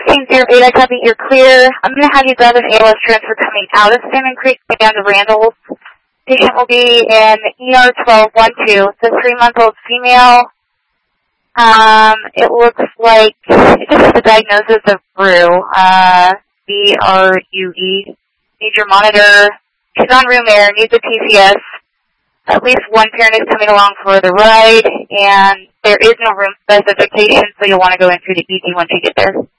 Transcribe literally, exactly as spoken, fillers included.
sixteen zero eight, I copy, you're clear. I'm going to have you grab an A L S transfer coming out of Salmon Creek down to Randall's. Patient will be in E R twelve one two. It's a three-month-old female. Um, it looks like it just has a diagnosis of B R U, uh, B R U E. Need your monitor. She's on room air, needs a P C S. At least one parent is coming along for the ride, and there is no room specification, so you'll want to go in through the E D once you get there.